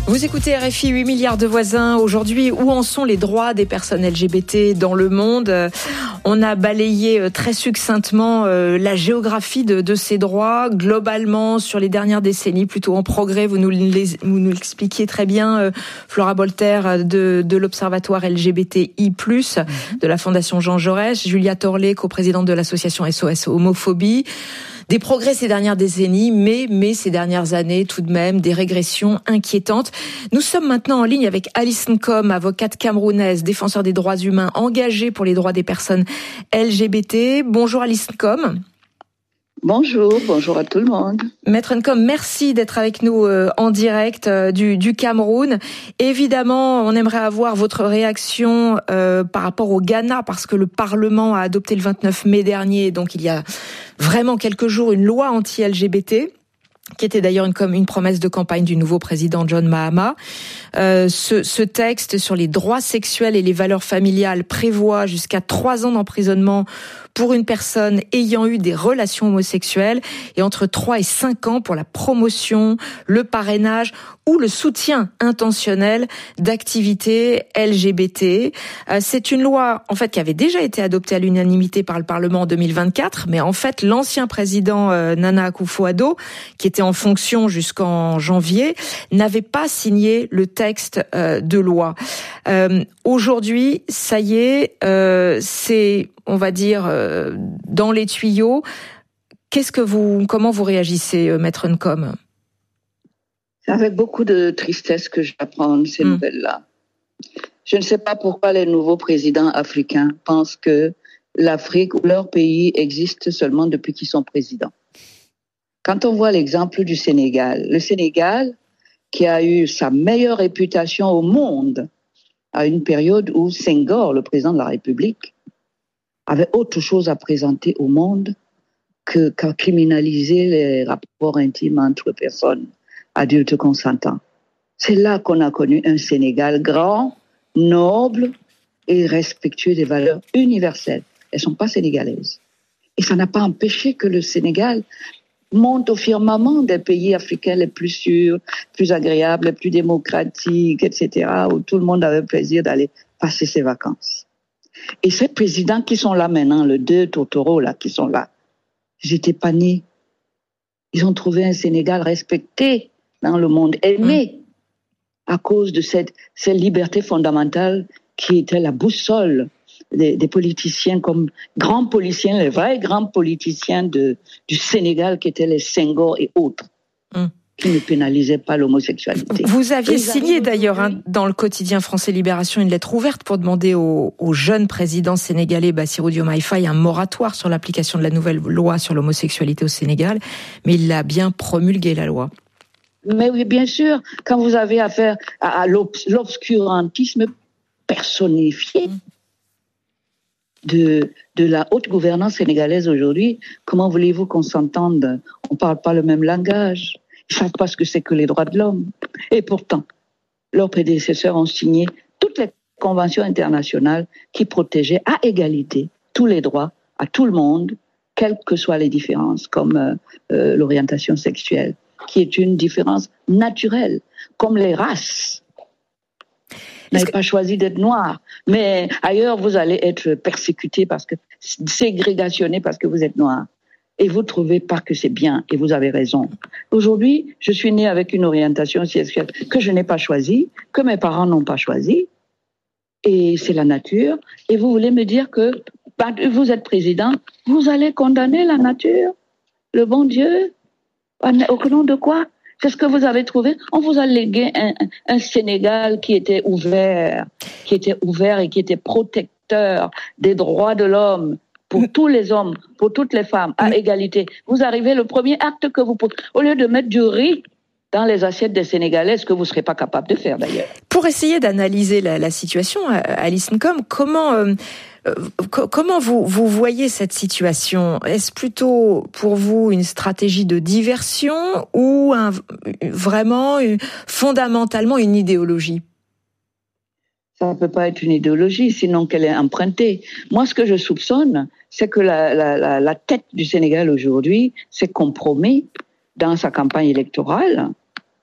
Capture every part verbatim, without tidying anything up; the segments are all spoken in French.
Vous écoutez R F I, huit milliards de voisins. Aujourd'hui, où en sont les droits des personnes L G B T dans le monde ? On a balayé très succinctement la géographie de, de ces droits, globalement, sur les dernières décennies, plutôt en progrès. Vous nous, les, vous nous l'expliquiez très bien, Flora Bolter, de, de l'Observatoire L G B T I plus, de la Fondation Jean Jaurès, Julia Torlé, coprésidente de l'association S O S Homophobie. Des progrès ces dernières décennies, mais, mais ces dernières années, tout de même, des régressions inquiétantes. Nous sommes maintenant en ligne avec Alice Nkom, avocate camerounaise, défenseur des droits humains, engagée pour les droits des personnes L G B T. Bonjour Alice Nkom. Bonjour, bonjour à tout le monde. Maître Nkom, merci d'être avec nous euh, en direct euh, du, du Cameroun. Évidemment, on aimerait avoir votre réaction euh, par rapport au Ghana, parce que le Parlement a adopté le vingt-neuf mai dernier, donc il y a vraiment quelques jours, une loi anti-L G B T, qui était d'ailleurs une, comme une promesse de campagne du nouveau président John Mahama. Euh, ce, ce texte sur les droits sexuels et les valeurs familiales prévoit jusqu'à trois ans d'emprisonnement pour une personne ayant eu des relations homosexuelles et entre trois et cinq ans pour la promotion, le parrainage ou le soutien intentionnel d'activités L G B T. Euh, c'est une loi, en fait, qui avait déjà été adoptée à l'unanimité par le Parlement en deux mille vingt-quatre, mais en fait, l'ancien président euh, Nana Akufo-Addo, qui était en fonction jusqu'en janvier, n'avait pas signé le texte euh, de loi. Euh, aujourd'hui, ça y est, euh, c'est, on va dire, euh, dans les tuyaux. Qu'est-ce que vous, comment vous réagissez, euh, Maître Nkom ? C'est avec beaucoup de tristesse que j'apprends ces mmh. nouvelles-là. Je ne sais pas pourquoi les nouveaux présidents africains pensent que l'Afrique ou leur pays existe seulement depuis qu'ils sont présidents. Quand on voit l'exemple du Sénégal, le Sénégal, qui a eu sa meilleure réputation au monde à une période où Senghor, le président de la République, avait autre chose à présenter au monde que, qu'à criminaliser les rapports intimes entre personnes adultes consentants. C'est là qu'on a connu un Sénégal grand, noble et respectueux des valeurs universelles. Elles ne sont pas sénégalaises. Et ça n'a pas empêché que le Sénégal monte au firmament des pays africains les plus sûrs, plus agréables, les plus démocratiques, et cetera, où tout le monde avait le plaisir d'aller passer ses vacances. Et ces présidents qui sont là maintenant, les deux tourtereaux là qui sont là, ils n'étaient pas nés. Ils ont trouvé un Sénégal respecté dans le monde, aimé à cause de cette, cette liberté fondamentale qui était la boussole des, des politiciens comme grands politiciens, les vrais grands politiciens de, du Sénégal qui étaient les Senghor et autres, mm. qui ne pénalisaient pas l'homosexualité. Vous aviez signé d'ailleurs hein, dans le quotidien Français Libération une lettre ouverte pour demander au, au jeune président sénégalais Bassirou Diomaye Faye un moratoire sur l'application de la nouvelle loi sur l'homosexualité au Sénégal, mais il l'a bien promulgué la loi. Mais oui, bien sûr, quand vous avez affaire à, à l'obscurantisme personnifié de, de la haute gouvernance sénégalaise aujourd'hui, comment voulez-vous qu'on s'entende ? On ne parle pas le même langage. Ils ne savent pas ce que c'est que les droits de l'homme. Et pourtant, leurs prédécesseurs ont signé toutes les conventions internationales qui protégeaient à égalité tous les droits à tout le monde, quelles que soient les différences, comme euh, euh, l'orientation sexuelle, qui est une différence naturelle, comme les races. Vous n'avez que... pas choisi d'être noir, mais ailleurs vous allez être persécuté parce que ségrégationné parce que vous êtes noir. Et vous ne trouvez pas que c'est bien, et vous avez raison. Aujourd'hui, je suis née avec une orientation sexuelle que je n'ai pas choisie, que mes parents n'ont pas choisie, et c'est la nature. Et vous voulez me dire que vous êtes président, vous allez condamner la nature, le bon Dieu? Au nom de quoi? C'est ce que vous avez trouvé. On vous a légué un, un Sénégal qui était ouvert, qui était ouvert et qui était protecteur des droits de l'homme pour tous les hommes, pour toutes les femmes, à égalité. Vous arrivez, le premier acte que vous pouvez, au lieu de mettre du riz dans les assiettes des Sénégalais, ce que vous ne serez pas capable de faire d'ailleurs. Pour essayer d'analyser la, la situation, Alice Nkom, comment... Euh... Comment vous, vous voyez cette situation ? Est-ce plutôt pour vous une stratégie de diversion ou un, vraiment fondamentalement une idéologie ? Ça ne peut pas être une idéologie, sinon qu'elle est empruntée. Moi, ce que je soupçonne, c'est que la, la, la, la tête du Sénégal aujourd'hui s'est compromise dans sa campagne électorale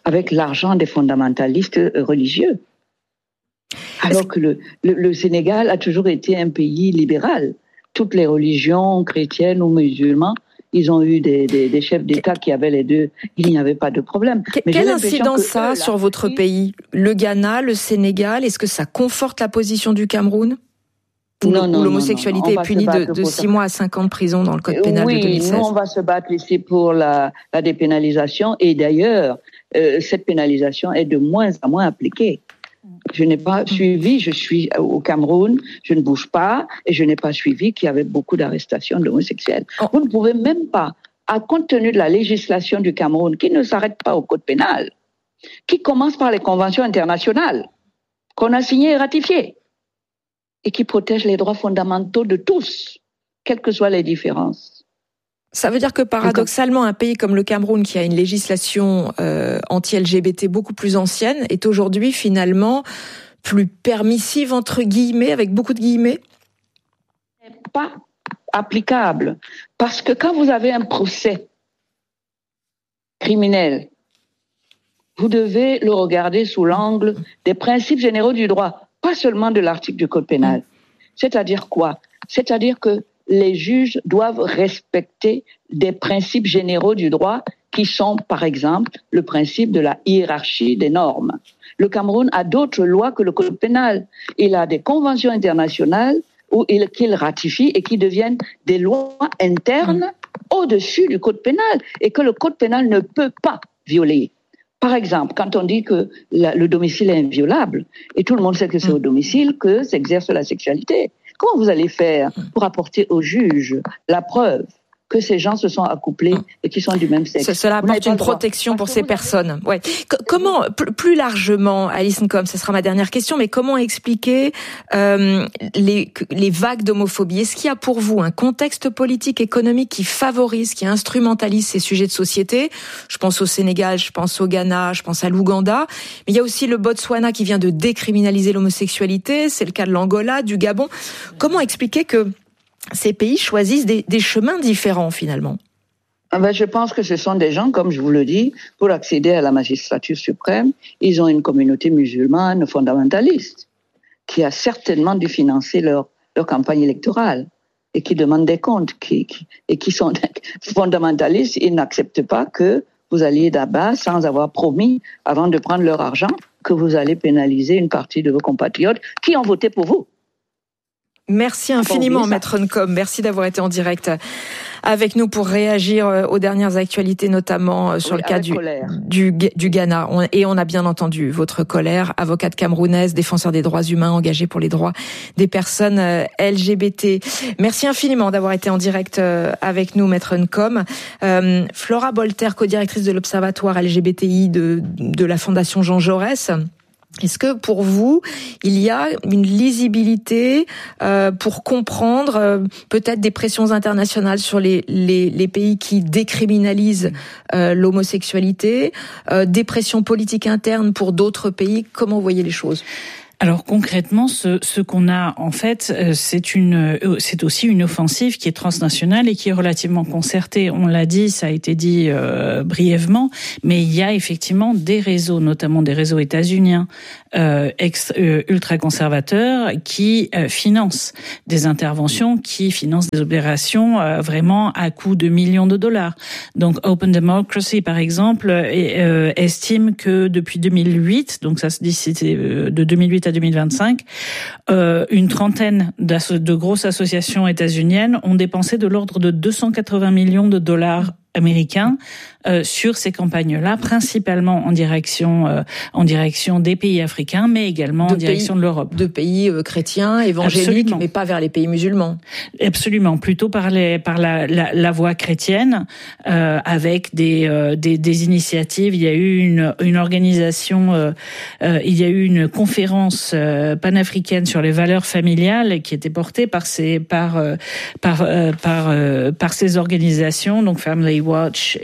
avec l'argent des fondamentalistes religieux. Alors que le, le, le Sénégal a toujours été un pays libéral. Toutes les religions, chrétiennes ou musulmanes, ils ont eu des, des, des chefs d'État qui avaient les deux. Il n'y avait pas de problème. Mais quelle incidence ça a sur votre pays? Le Ghana, le Sénégal, est-ce que ça conforte la position du Cameroun? Où, non, non, où l'homosexualité est punie de, de six mois à cinq ans de prison dans le code pénal oui, de deux mille seize. Oui, nous on va se battre ici pour la, la dépénalisation et d'ailleurs, euh, cette pénalisation est de moins en moins appliquée. Je n'ai pas suivi, je suis au Cameroun, je ne bouge pas, et je n'ai pas suivi qu'il y avait beaucoup d'arrestations d'homosexuels. Oh. Vous ne pouvez même pas, à compte tenu de la législation du Cameroun, qui ne s'arrête pas au code pénal, qui commence par les conventions internationales qu'on a signées et ratifiées, et qui protège les droits fondamentaux de tous, quelles que soient les différences. Ça veut dire que paradoxalement, un pays comme le Cameroun, qui a une législation euh, anti-L G B T beaucoup plus ancienne, est aujourd'hui finalement plus permissive, entre guillemets, avec beaucoup de guillemets? Pas applicable. Parce que quand vous avez un procès criminel, vous devez le regarder sous l'angle des principes généraux du droit, pas seulement de l'article du Code pénal. C'est-à-dire quoi? C'est-à-dire que les juges doivent respecter des principes généraux du droit qui sont, par exemple, le principe de la hiérarchie des normes. Le Cameroun a d'autres lois que le Code pénal. Il a des conventions internationales où il, qu'il ratifie et qui deviennent des lois internes au-dessus du Code pénal et que le Code pénal ne peut pas violer. Par exemple, quand on dit que la, le domicile est inviolable, et tout le monde sait que c'est au domicile que s'exerce la sexualité, comment vous allez faire pour apporter au juge la preuve que ces gens se sont accouplés et qui sont du même sexe? Cela apporte une protection pour ces personnes. Ouais. Comment, plus largement, Alice Nkom, ce sera ma dernière question, mais comment expliquer euh, les, les vagues d'homophobie? Est-ce qu'il y a pour vous un contexte politique, économique qui favorise, qui instrumentalise ces sujets de société? Je pense au Sénégal, je pense au Ghana, je pense à l'Ouganda, mais il y a aussi le Botswana qui vient de décriminaliser l'homosexualité, c'est le cas de l'Angola, du Gabon. Comment expliquer que ces pays choisissent des, des chemins différents, finalement? Ah ben, je pense que ce sont des gens, comme je vous le dis, pour accéder à la magistrature suprême, ils ont une communauté musulmane fondamentaliste qui a certainement dû financer leur, leur campagne électorale et qui demande des comptes qui, qui, et qui sont fondamentalistes. Ils n'acceptent pas que vous alliez là-bas sans avoir promis, avant de prendre leur argent, que vous allez pénaliser une partie de vos compatriotes qui ont voté pour vous. Merci infiniment, Maître Nkom. Merci d'avoir été en direct avec nous pour réagir aux dernières actualités, notamment sur oui, le cas du, du, du Ghana. Et on a bien entendu votre colère, avocate camerounaise, défenseur des droits humains, engagée pour les droits des personnes L G B T. Merci infiniment d'avoir été en direct avec nous, Maître Nkom. Euh, Flora Bolter, co-directrice de l'Observatoire L G B T I de, de la Fondation Jean Jaurès. Est-ce que pour vous, il y a une lisibilité euh, pour comprendre euh, peut-être des pressions internationales sur les, les, les pays qui décriminalisent euh, l'homosexualité, euh, des pressions politiques internes pour d'autres pays? Comment vous voyez les choses? Alors concrètement, ce, ce qu'on a en fait, c'est une, c'est aussi une offensive qui est transnationale et qui est relativement concertée. On l'a dit, ça a été dit euh, brièvement, mais il y a effectivement des réseaux, notamment des réseaux états-uniens euh, ex, euh, ultra-conservateurs, qui euh, financent des interventions, qui financent des opérations euh, vraiment à coût de millions de dollars. Donc Open Democracy, par exemple, euh, estime que depuis deux mille huit, donc ça se dit c'était de deux mille huit à deux mille vingt-cinq, euh, une trentaine de grosses associations états-uniennes ont dépensé de l'ordre de deux cent quatre-vingts millions de dollars américains euh, sur ces campagnes-là, principalement en direction euh, en direction des pays africains, mais également de en direction pays, de l'Europe. De pays euh, chrétiens, évangéliques, Absolument. Mais pas vers les pays musulmans. Absolument, plutôt par les par la la, la voie chrétienne, euh, avec des, euh, des des initiatives. Il y a eu une une organisation, euh, euh, il y a eu une conférence euh, panafricaine sur les valeurs familiales qui était portée par ces par euh, par euh, par euh, par ces organisations, donc Family Watch et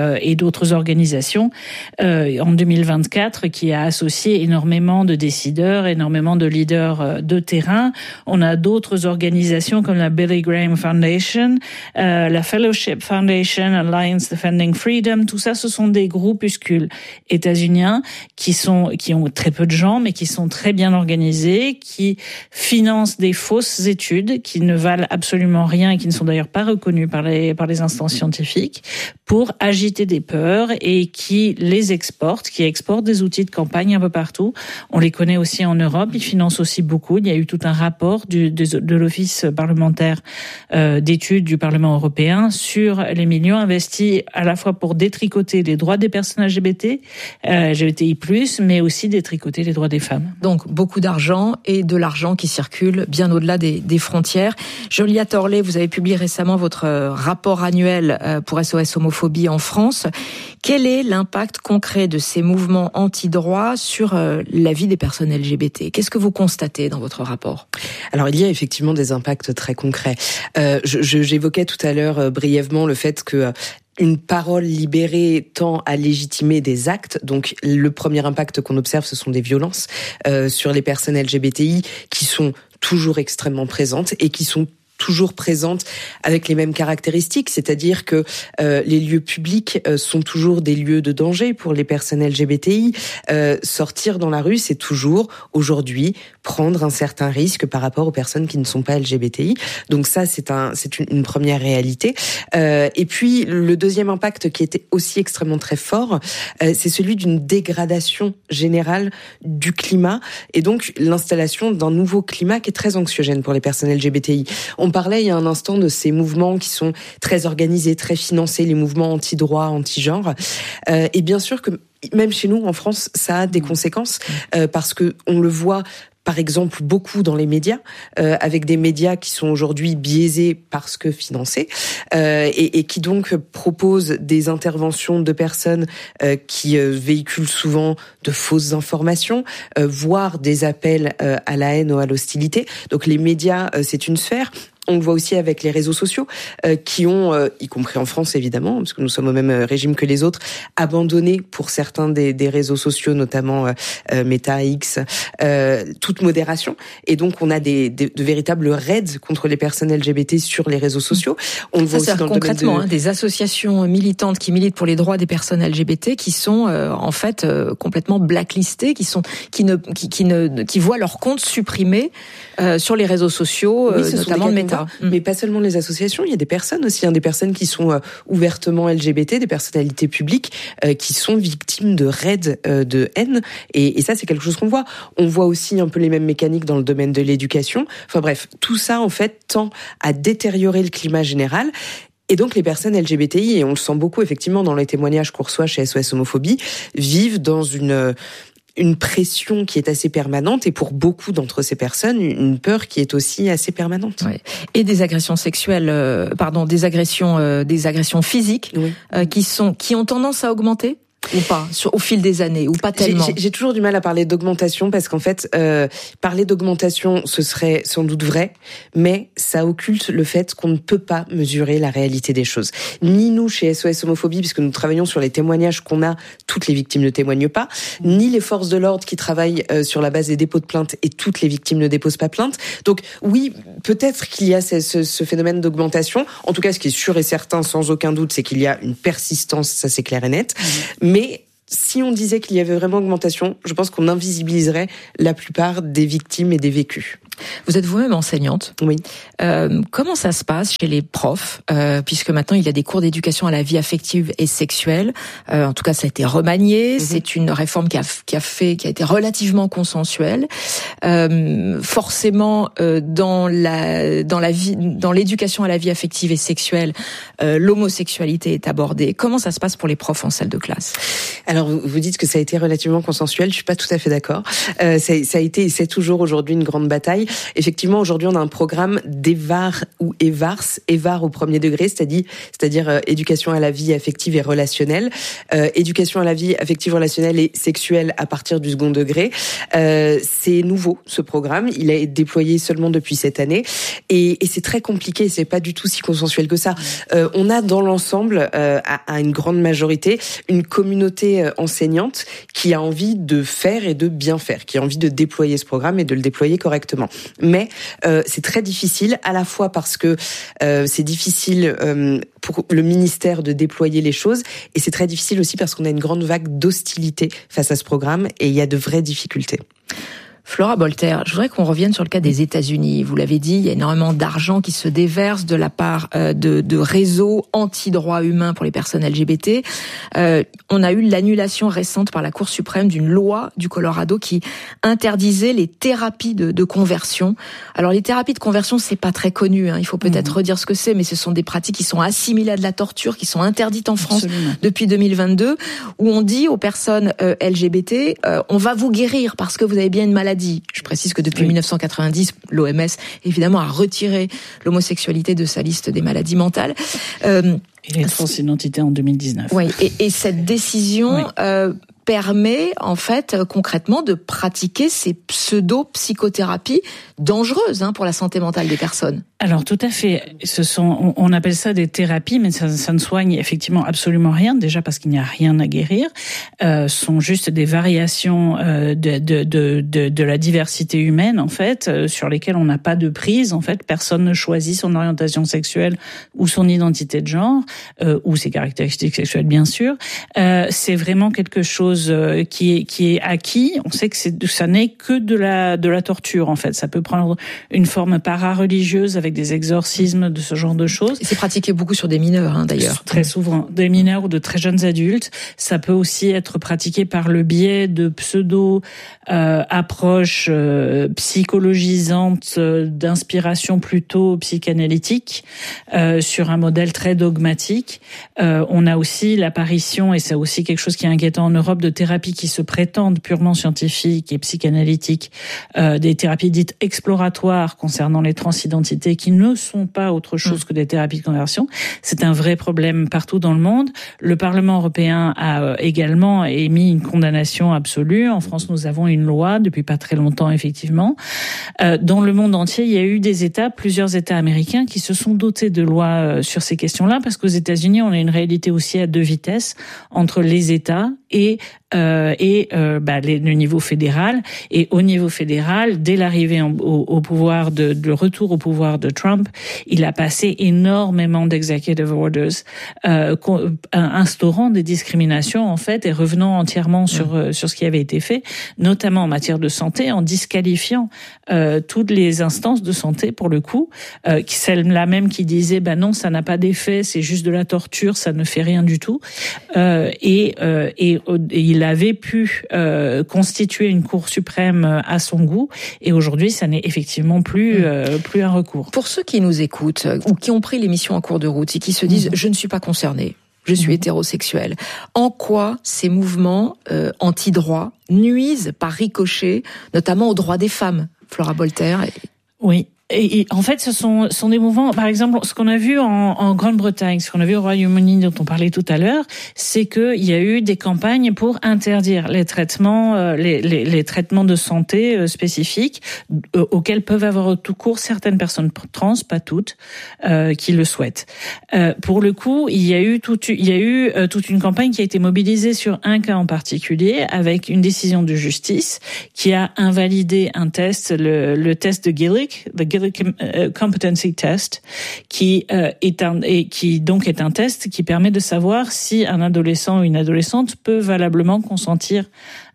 euh, et d'autres organisations euh, en deux mille vingt-quatre qui a associé énormément de décideurs, énormément de leaders de terrain. On a d'autres organisations comme la Billy Graham Foundation, euh, la Fellowship Foundation, Alliance Defending Freedom. Tout ça, ce sont des groupuscules états-uniens qui sont qui ont très peu de gens, mais qui sont très bien organisés, qui financent des fausses études qui ne valent absolument rien et qui ne sont d'ailleurs pas reconnues par les par les instances scientifiques, pour agiter des peurs et qui les exportent, qui exportent des outils de campagne un peu partout. On les connaît aussi en Europe. Ils financent aussi beaucoup. Il y a eu tout un rapport du, de, de l'Office parlementaire euh, d'études du Parlement européen sur les millions investis à la fois pour détricoter les droits des personnes L G B T, euh, L G B T I plus, mais aussi détricoter les droits des femmes. Donc beaucoup d'argent et de l'argent qui circule bien au-delà des, des frontières. Julia Torley, vous avez publié récemment votre rapport annuel pour S O S Homophobie en France. Quel est l'impact concret de ces mouvements anti-droits sur la vie des personnes L G B T ? Qu'est-ce que vous constatez dans votre rapport ? Alors, il y a effectivement des impacts très concrets. Euh, je, je, j'évoquais tout à l'heure euh, brièvement le fait que euh, une parole libérée tend à légitimer des actes. Donc, le premier impact qu'on observe, ce sont des violences euh, sur les personnes L G B T I qui sont toujours extrêmement présentes et qui sont toujours présentes avec les mêmes caractéristiques, c'est-à-dire que euh, les lieux publics euh, sont toujours des lieux de danger pour les personnes L G B T I. Euh, sortir dans la rue, c'est toujours, aujourd'hui, prendre un certain risque par rapport aux personnes qui ne sont pas L G B T I. Donc ça, c'est un, c'est une, une première réalité. Euh, et puis, le deuxième impact qui était aussi extrêmement très fort, euh, c'est celui d'une dégradation générale du climat et donc l'installation d'un nouveau climat qui est très anxiogène pour les personnes L G B T I. On On parlait il y a un instant de ces mouvements qui sont très organisés, très financés, les mouvements anti-droit, anti-genre. Euh, et bien sûr que même chez nous, en France, ça a des conséquences euh, parce que on le voit. Par exemple, beaucoup dans les médias, euh, avec des médias qui sont aujourd'hui biaisés parce que financés, euh, et, et qui donc proposent des interventions de personnes euh, qui euh, véhiculent souvent de fausses informations, euh, voire des appels euh, à la haine ou à l'hostilité. Donc les médias, euh, c'est une sphère. On le voit aussi avec les réseaux sociaux euh, qui ont, euh, y compris en France évidemment, parce que nous sommes au même régime que les autres, abandonné pour certains des, des réseaux sociaux, notamment euh, euh, Meta, X, euh, toute modération. Et donc on a des, des, de véritables raids contre les personnes L G B T sur les réseaux sociaux. On le voit aussi dans le domaine de... concrètement, hein, des associations militantes qui militent pour les droits des personnes L G B T qui sont euh, en fait euh, complètement blacklistées, qui sont qui ne qui, qui ne qui voient leur compte supprimé euh, sur les réseaux sociaux, oui, euh, notamment de Meta. Mais pas seulement les associations, il y a des personnes aussi, hein, des personnes qui sont euh, ouvertement L G B T, des personnalités publiques euh, qui sont victimes de raids euh, de haine. Et, et ça, c'est quelque chose qu'on voit. On voit aussi un peu les mêmes mécaniques dans le domaine de l'éducation. Enfin bref, tout ça, en fait, tend à détériorer le climat général. Et donc les personnes L G B T I, et on le sent beaucoup effectivement dans les témoignages qu'on reçoit chez S O S Homophobie, vivent dans une... une pression qui est assez permanente et pour beaucoup d'entre ces personnes, une peur qui est aussi assez permanente. Ouais. Et des agressions sexuelles, euh, pardon, des agressions, euh, des agressions physiques, oui. euh, qui sont, qui ont tendance à augmenter ou pas sur, au fil des années ou pas tellement. J'ai, j'ai toujours du mal à parler d'augmentation parce qu'en fait, euh, parler d'augmentation, ce serait sans doute vrai, mais ça occulte le fait qu'on ne peut pas mesurer la réalité des choses. Ni nous chez S O S Homophobie, puisque nous travaillons sur les témoignages qu'on a, toutes les victimes ne témoignent pas, ni les forces de l'ordre qui travaillent euh, sur la base des dépôts de plainte et toutes les victimes ne déposent pas plainte. Donc oui, peut-être qu'il y a ce, ce, ce phénomène d'augmentation. En tout cas, ce qui est sûr et certain, sans aucun doute, c'est qu'il y a une persistance, ça c'est clair et net. Mmh. Mais si on disait qu'il y avait vraiment augmentation, je pense qu'on invisibiliserait la plupart des victimes et des vécus. Vous êtes vous-même enseignante. Oui. Euh, comment ça se passe chez les profs, euh, puisque maintenant il y a des cours d'éducation à la vie affective et sexuelle. Euh, en tout cas, ça a été remanié. Mm-hmm. C'est une réforme qui a, qui a fait, qui a été relativement consensuelle. Euh, forcément, euh, dans la, dans la vie, dans l'éducation à la vie affective et sexuelle, euh, l'homosexualité est abordée. Comment ça se passe pour les profs en salle de classe ? Alors, vous dites que ça a été relativement consensuel. Je suis pas tout à fait d'accord. Euh, ça, ça a été, et c'est toujours aujourd'hui une grande bataille. Effectivement, aujourd'hui, on a un programme d'EVAR ou EVARS, EVAR au premier degré, c'est-à-dire, c'est-à-dire euh, éducation à la vie affective et relationnelle, euh, éducation à la vie affective, relationnelle et sexuelle à partir du second degré. Euh, c'est nouveau, ce programme. Il est déployé seulement depuis cette année et, et c'est très compliqué. C'est pas du tout si consensuel que ça. Euh, on a dans l'ensemble, euh, à, à une grande majorité, une communauté enseignante qui a envie de faire et de bien faire, qui a envie de déployer ce programme et de le déployer correctement. Mais euh, c'est très difficile, à la fois parce que euh, c'est difficile euh, pour le ministère de déployer les choses, et c'est très difficile aussi parce qu'on a une grande vague d'hostilité face à ce programme, et il y a de vraies difficultés. Flora Bolter, je voudrais qu'on revienne sur le cas des États-Unis. Vous l'avez dit, il y a énormément d'argent qui se déverse de la part de, de réseaux anti-droits humains pour les personnes L G B T. Euh, on a eu l'annulation récente par la Cour suprême d'une loi du Colorado qui interdisait les thérapies de, de conversion. Alors les thérapies de conversion, c'est pas très connu, hein. Il faut peut-être mmh. redire ce que c'est, mais ce sont des pratiques qui sont assimilées à de la torture, qui sont interdites en France Absolument. Depuis deux mille vingt-deux, où on dit aux personnes euh, L G B T, euh, on va vous guérir parce que vous avez bien une maladie. Je précise que depuis oui. dix-neuf cent quatre-vingt-dix, l'O M S, évidemment, a retiré l'homosexualité de sa liste des maladies mentales. Euh, Il est transidentité en deux mille dix-neuf. Oui, et, et cette décision oui. euh, permet, en fait, concrètement, de pratiquer ces pseudo-psychothérapies dangereuses hein, pour la santé mentale des personnes. Alors tout à fait. Ce sont, on appelle ça des thérapies, mais ça, ça ne soigne effectivement absolument rien. Déjà parce qu'il n'y a rien à guérir. Euh, sont juste des variations euh, de, de, de, de, de la diversité humaine en fait, euh, sur lesquelles on n'a pas de prise. En fait, personne ne choisit son orientation sexuelle ou son identité de genre euh, ou ses caractéristiques sexuelles, bien sûr. Euh, c'est vraiment quelque chose euh, qui est qui est acquis. On sait que c'est, ça n'est que de la de la torture en fait. Ça peut prendre une forme para-religieuse avec des exorcismes, de ce genre de choses. Et c'est pratiqué beaucoup sur des mineurs, hein, d'ailleurs. Très souvent, des mineurs ou de très jeunes adultes. Ça peut aussi être pratiqué par le biais de pseudo euh, approches euh, psychologisantes euh, d'inspiration plutôt psychanalytique euh, sur un modèle très dogmatique. Euh, on a aussi l'apparition, et c'est aussi quelque chose qui est inquiétant en Europe, de thérapies qui se prétendent purement scientifiques et psychanalytiques, euh, des thérapies dites exploratoires concernant les transidentités qui ne sont pas autre chose que des thérapies de conversion. C'est un vrai problème partout dans le monde. Le Parlement européen a également émis une condamnation absolue. En France, nous avons une loi depuis pas très longtemps, effectivement. Euh, dans le monde entier, il y a eu des États, plusieurs États américains qui se sont dotés de lois sur ces questions-là, parce qu'aux États-Unis, on a une réalité aussi à deux vitesses entre les États et euh, et euh, bah, les, le niveau fédéral. Et au niveau fédéral, dès l'arrivée en, au, au pouvoir de, de retour au pouvoir de Trump, il a passé énormément d'executive orders euh, instaurant des discriminations en fait et revenant entièrement sur mmh. sur ce qui avait été fait, notamment en matière de santé, en disqualifiant euh, toutes les instances de santé pour le coup, euh, celle-là même qui disait bah non, ça n'a pas d'effet, c'est juste de la torture, ça ne fait rien du tout, euh, et, euh, et et il avait pu euh, constituer une Cour suprême à son goût, et aujourd'hui ça n'est effectivement plus euh, plus un recours. Pour ceux qui nous écoutent ou qui ont pris l'émission en cours de route et qui se disent mmh. je ne suis pas concerné, je suis mmh. hétérosexuel, en quoi ces mouvements euh, anti-droits nuisent par ricochet, notamment aux droits des femmes, Flora Bolter? Oui. Et, et en fait, ce sont, sont des mouvements, par exemple, ce qu'on a vu en, en Grande-Bretagne, ce qu'on a vu au Royaume-Uni dont on parlait tout à l'heure, c'est qu'il y a eu des campagnes pour interdire les traitements, euh, les, les, les traitements de santé euh, spécifiques euh, auxquels peuvent avoir tout cours certaines personnes trans, pas toutes, euh, qui le souhaitent. Euh, pour le coup, il y a eu toute, il y a eu euh, toute une campagne qui a été mobilisée sur un cas en particulier, avec une décision de justice qui a invalidé un test, le, le test de Gillick, le Gillick Competency Test, qui euh, est un et qui donc est un test qui permet de savoir si un adolescent ou une adolescente peut valablement consentir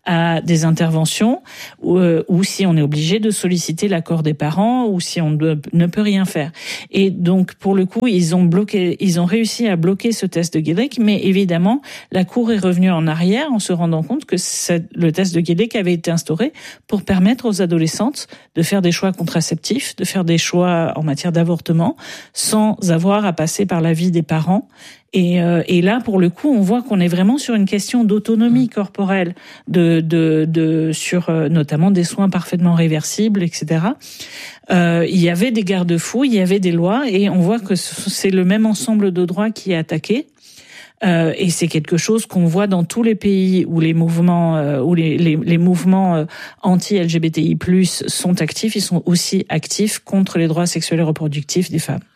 à des interventions, ou, euh, ou si on est obligé de solliciter l'accord des parents, ou si on de, ne peut rien faire. Et donc, pour le coup, ils ont bloqué, ils ont réussi à bloquer ce test de Gillick, mais évidemment, la Cour est revenue en arrière en se rendant compte que le test de Gillick avait été instauré pour permettre aux adolescentes de faire des choix contraceptifs, de faire faire des choix en matière d'avortement sans avoir à passer par l'avis des parents. Et, euh, et là, pour le coup, on voit qu'on est vraiment sur une question d'autonomie corporelle, de, de, de, sur euh, notamment des soins parfaitement réversibles, et cetera. Euh, il y avait des garde-fous, il y avait des lois, et on voit que c'est le même ensemble de droits qui est attaqué. Euh, et c'est quelque chose qu'on voit dans tous les pays où les mouvements, euh, où les, les, les mouvements euh, anti-L G B T I plus, sont actifs. Ils sont aussi actifs contre les droits sexuels et reproductifs des femmes.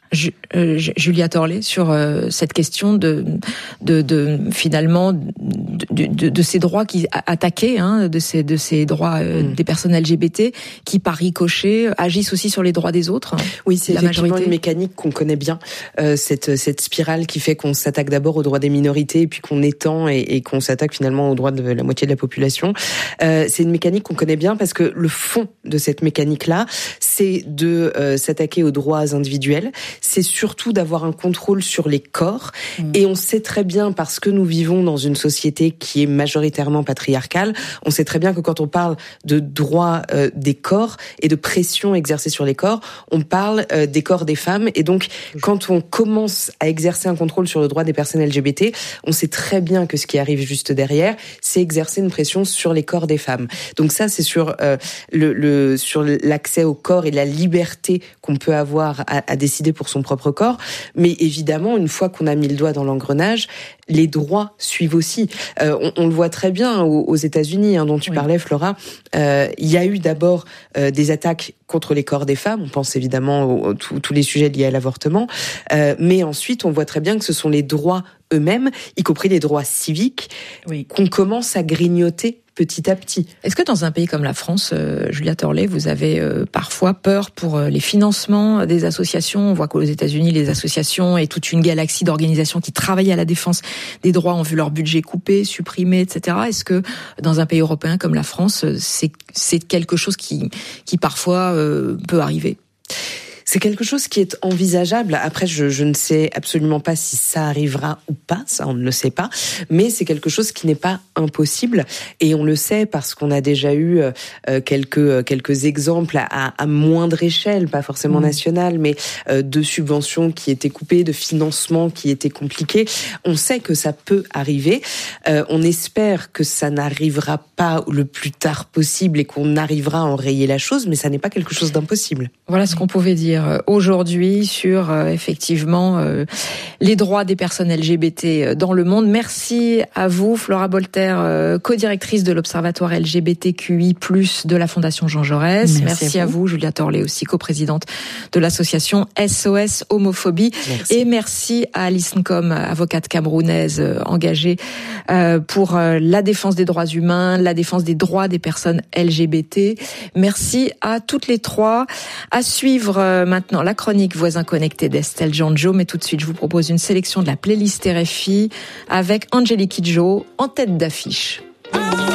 Julia Torlet, sur euh, cette question de, de, de finalement de, de, de ces droits qui attaqués, hein, de ces de ces droits euh, mmh. des personnes L G B T qui par ricochet agissent aussi sur les droits des autres. Oui, c'est la effectivement majorité. Une mécanique qu'on connaît bien, euh, cette cette spirale qui fait qu'on s'attaque d'abord aux droits des minorités et puis qu'on étend et, et qu'on s'attaque finalement aux droits de la moitié de la population. Euh, c'est une mécanique qu'on connaît bien parce que le fond de cette mécanique-là, c'est de euh, s'attaquer aux droits individuels. C'est surtout d'avoir un contrôle sur les corps. Mmh. Et on sait très bien, parce que nous vivons dans une société qui est majoritairement patriarcale, on sait très bien que quand on parle de droit euh, des corps et de pression exercée sur les corps, on parle euh, des corps des femmes. Et donc, quand on commence à exercer un contrôle sur le droit des personnes L G B T, on sait très bien que ce qui arrive juste derrière, c'est exercer une pression sur les corps des femmes. Donc ça, c'est sur euh, le, le sur l'accès au corps et la liberté qu'on peut avoir à, à décider pour son propre corps, mais évidemment, une fois qu'on a mis le doigt dans l'engrenage, les droits suivent aussi. Euh, on, on le voit très bien aux, aux États-Unis, hein, dont tu oui. parlais, Flora. Euh, il y a eu d'abord euh, des attaques contre les corps des femmes. On pense évidemment à tous les sujets liés à l'avortement, euh, mais ensuite, on voit très bien que ce sont les droits eux-mêmes, y compris les droits civiques, oui. qu'on commence à grignoter petit à petit. Est-ce que dans un pays comme la France, euh, Julia Torlet, vous avez euh, parfois peur pour euh, les financements des associations? On voit qu'aux États-Unis, les associations et toute une galaxie d'organisations qui travaillent à la défense des droits ont vu leur budget coupé, supprimé, et cetera. Est-ce que dans un pays européen comme la France, c'est, c'est quelque chose qui, qui parfois euh, peut arriver? C'est quelque chose qui est envisageable. Après, je, je ne sais absolument pas si ça arrivera ou pas, ça on ne le sait pas, mais c'est quelque chose qui n'est pas impossible, et on le sait parce qu'on a déjà eu euh, quelques quelques exemples à, à moindre échelle, pas forcément mmh. nationale, mais euh, de subventions qui étaient coupées, de financements qui étaient compliqués. On sait que ça peut arriver. Euh, on espère que ça n'arrivera pas le plus tard possible et qu'on arrivera à enrayer la chose, mais ça n'est pas quelque chose d'impossible. Voilà ce qu'on pouvait dire aujourd'hui sur euh, effectivement euh, les droits des personnes L G B T dans le monde. Merci à vous, Flora Bolter, euh, co-directrice de l'Observatoire L G B T Q I plus, de la Fondation Jean Jaurès. Merci, merci à, vous. à vous, Julia Torlet, aussi coprésidente de l'association S O S Homophobie. Merci. Et merci à Alice Nkom, avocate camerounaise euh, engagée euh, pour euh, la défense des droits humains, la défense des droits des personnes L G B T. Merci à toutes les trois. À suivre euh, maintenant la chronique Voisins connectés d'Estelle Janjo, mais tout de suite je vous propose une sélection de la playlist R F I avec Angélique Kidjo en tête d'affiche.